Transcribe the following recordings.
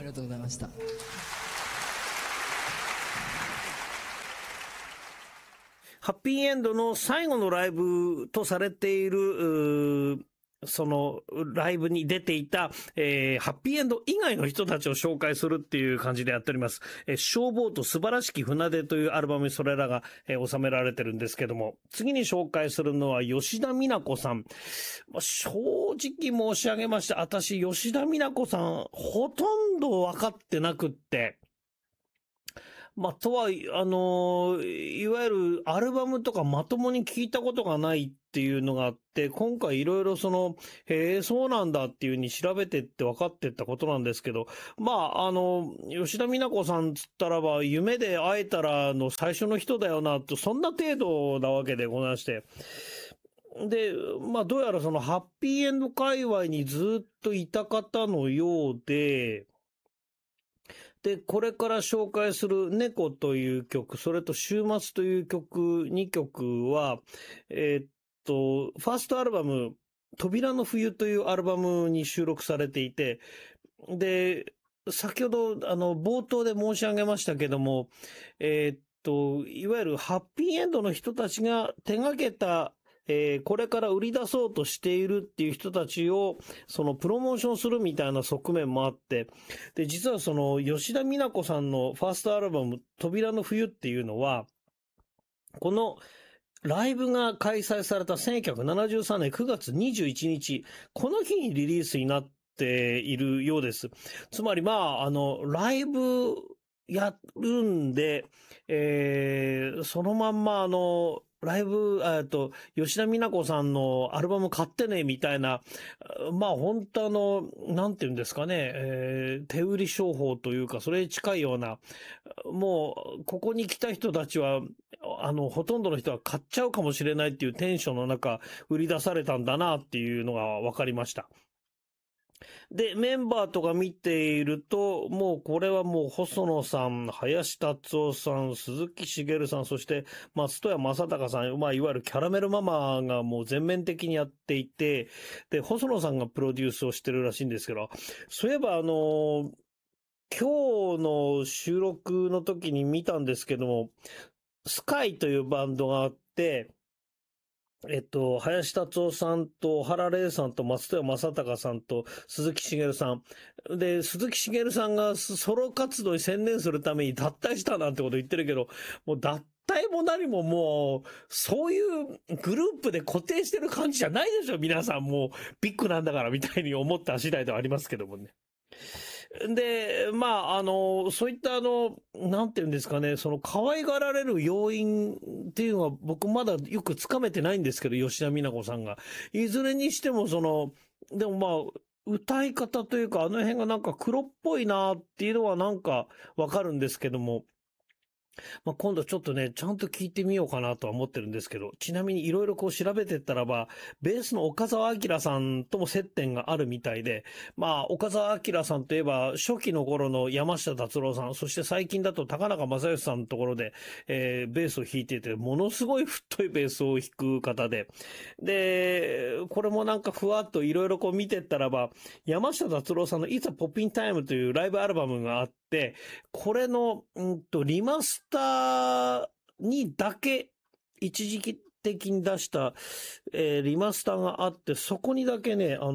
りがとうございました。 ハッピーエンドの最後のライブとされている、そのライブに出ていた、ハッピーエンド以外の人たちを紹介するっていう感じでやっております。消防と素晴らしき船出というアルバムにそれらが、収められてるんですけども、次に紹介するのは吉田美奈子さん。正直申し上げまして、私吉田美奈子さんほとんど分かってなくって、とは、いわゆるアルバムとかまともに聞いたことがないっていうのがあって、今回いろいろそうなんだっていう風に調べてって分かってったことなんですけど、吉田美奈子さんつったらば、夢で会えたらの最初の人だよなと、そんな程度なわけでございまして。で、どうやらそのハッピーエンド界隈にずっといた方のようで、で、これから紹介する猫という曲、それと週末という曲、2曲は、ファーストアルバム、扉の冬というアルバムに収録されていて、で、先ほど、冒頭で申し上げましたけども、いわゆるハッピーエンドの人たちが手掛けたこれから売り出そうとしているっていう人たちを、そのプロモーションするみたいな側面もあって、で、実はその吉田美奈子さんのファーストアルバム、扉の冬っていうのは、このライブが開催された1973年9月21日、この日にリリースになっているようです。つまりライブやるんで、そのまんまライブ、吉田美奈子さんのアルバム買ってね、みたいな、本当なんていうんですかね、手売り商法というか、それに近いような、もう、ここに来た人たちは、ほとんどの人は買っちゃうかもしれないっていうテンションの中、売り出されたんだなっていうのが分かりました。で、メンバーとか見ていると、もうこれはもう細野さん、林達夫さん、鈴木茂さん、そして松任谷正隆さん、いわゆるキャラメルママがもう全面的にやっていて、で、細野さんがプロデュースをしてるらしいんですけど、そういえば今日の収録の時に見たんですけども、スカイというバンドがあって、林達夫さんと小原玲さんと松任谷正隆さんと鈴木茂さん。で、鈴木茂さんがソロ活動に専念するために脱退したなんてこと言ってるけど、もう脱退も何ももう、そういうグループで固定してる感じじゃないでしょ、皆さんもうビッグなんだからみたいに思った次第ではありますけどもね。で、そういったなんていうんですかね、その可愛がられる要因っていうのは僕まだよくつかめてないんですけど、吉田美奈子さんが。いずれにしてもでも歌い方というか、あの辺がなんか黒っぽいなっていうのはなんかわかるんですけども、今度ちょっとね、ちゃんと聞いてみようかなとは思ってるんですけど、ちなみにいろいろ調べてったらば、ベースの岡澤明さんとも接点があるみたいで、岡澤明さんといえば、初期の頃の山下達郎さん、そして最近だと高中正義さんのところで、ベースを弾いていて、ものすごい太いベースを弾く方で、で、これもなんかふわっといろいろ見てったらば、山下達郎さんの It's a Poppin' Time というライブアルバムがあって、これの、リマスターにだけ一時期的に出した、リマスターがあって、そこにだけね、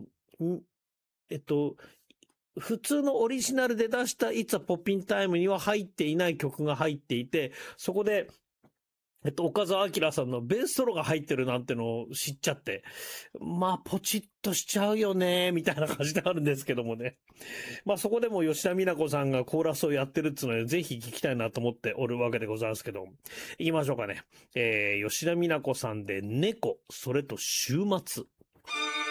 普通のオリジナルで出した It's a Poppin' Time には入っていない曲が入っていて、そこで、岡澤明さんのベースソロが入ってるなんてのを知っちゃって、ポチッとしちゃうよね、みたいな感じであるんですけどもね。そこでも吉田美奈子さんがコーラスをやってるっていうので、ぜひ聞きたいなと思っておるわけでございますけど、行きましょうかね。吉田美奈子さんで猫、それと週末。